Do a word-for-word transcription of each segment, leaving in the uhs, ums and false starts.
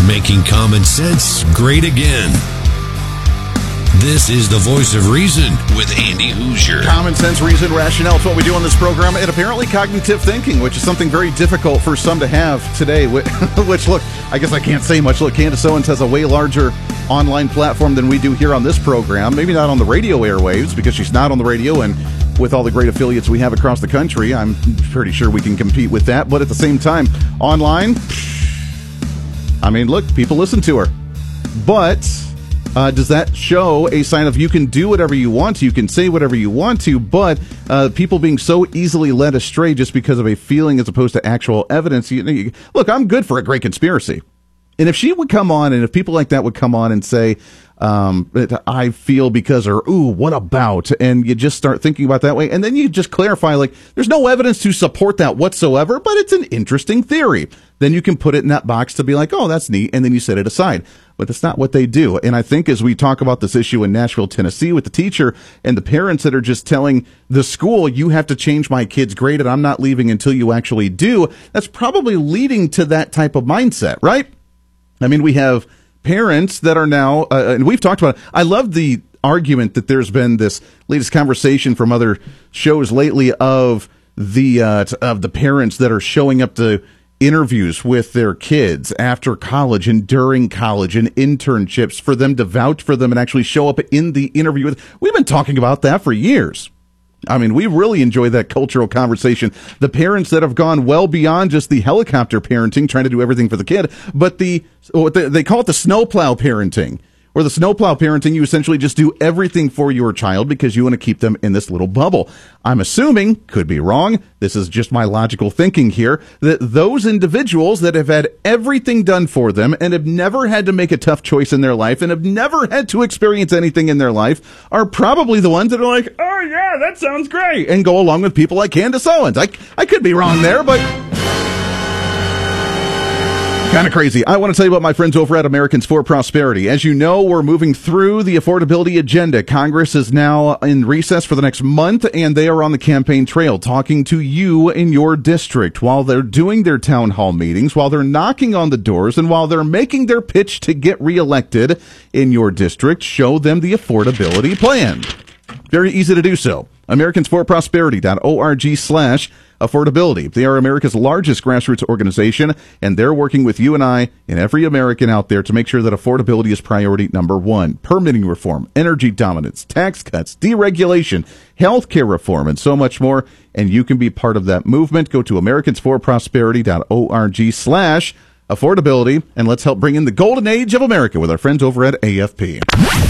making common sense great again. This is the Voice of Reason with Andy Hoosier. Common sense, reason, rationale. It's what we do on this program. And apparently cognitive thinking, which is something very difficult for some to have today. Which, look, I guess I can't say much. Look, Candace Owens has a way larger online platform than we do here on this program. Maybe not on the radio airwaves, because she's not on the radio. And with all the great affiliates we have across the country, I'm pretty sure we can compete with that. But at the same time, online, I mean, look, people listen to her. But Uh, does that show a sign of you can do whatever you want to, you can say whatever you want to, but uh, people being so easily led astray just because of a feeling as opposed to actual evidence? You, you, look, I'm good for a great conspiracy. And if she would come on, and if people like that would come on and say, um, I feel because, or, ooh, what about? And you just start thinking about that way. And then you just clarify, like, there's no evidence to support that whatsoever, but it's an interesting theory. Then you can put it in that box to be like, oh, that's neat. And then you set it aside. But that's not what they do. And I think as we talk about this issue in Nashville, Tennessee, with the teacher and the parents that are just telling the school, you have to change my kid's grade and I'm not leaving until you actually do, that's probably leading to that type of mindset, right? I mean, we have parents that are now, uh, and we've talked about it. I love the argument that there's been this latest conversation from other shows lately of the uh, of the parents that are showing up to interviews with their kids after college and during college and internships for them to vouch for them and actually show up in the interview. We've been talking about that for years. I mean, we really enjoy that cultural conversation. The parents that have gone well beyond just the helicopter parenting, trying to do everything for the kid, but the, what they call it the snowplow parenting. Or the snowplow parenting, you essentially just do everything for your child because you want to keep them in this little bubble. I'm assuming, could be wrong, this is just my logical thinking here, that those individuals that have had everything done for them and have never had to make a tough choice in their life and have never had to experience anything in their life are probably the ones that are like, oh yeah, that sounds great, and go along with people like Candace Owens. I, I could be wrong there, but kind of crazy. I want to tell you about my friends over at Americans for Prosperity. As you know, we're moving through the affordability agenda. Congress is now in recess for the next month, and they are on the campaign trail talking to you in your district while they're doing their town hall meetings, while they're knocking on the doors, and while they're making their pitch to get reelected in your district. Show them the affordability plan. Very easy to do so. Americans for Prosperity dot org slash affordability. They are America's largest grassroots organization, and they're working with you and I and every American out there to make sure that affordability is priority number one. Permitting reform, energy dominance, tax cuts, deregulation, health care reform, and so much more. And you can be part of that movement. Go to Americans for Prosperity dot org slash affordability, and let's help bring in the golden age of America with our friends over at A F P.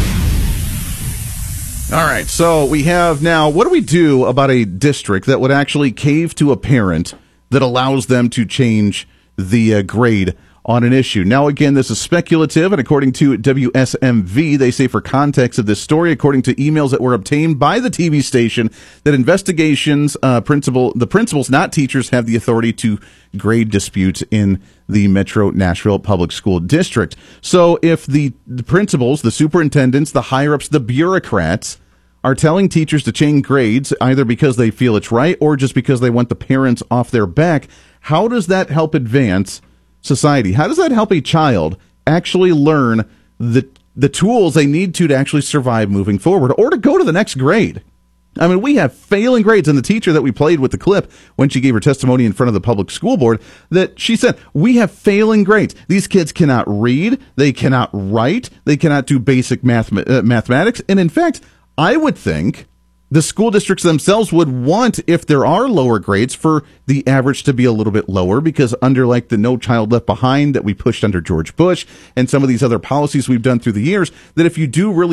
All right, so we have now, what do we do about a district that would actually cave to a parent that allows them to change the uh, grade on an issue? Now, again, this is speculative, and according to W S M V, they say for context of this story, according to emails that were obtained by the T V station, that investigations, uh, principal, the principals, not teachers, have the authority to grade disputes in the Metro Nashville Public School District. So if the, the principals, the superintendents, the higher-ups, the bureaucrats are telling teachers to change grades either because they feel it's right or just because they want the parents off their back, how does that help advance society? How does that help a child actually learn the the tools they need to to actually survive moving forward or to go to the next grade? I mean, we have failing grades, and the teacher that we played with the clip when she gave her testimony in front of the public school board, that she said, we have failing grades. These kids cannot read, they cannot write, they cannot do basic math, uh, mathematics, and in fact, I would think the school districts themselves would want, if there are lower grades, for the average to be a little bit lower, because under like the No Child Left Behind that we pushed under George Bush and some of these other policies we've done through the years, that if you do really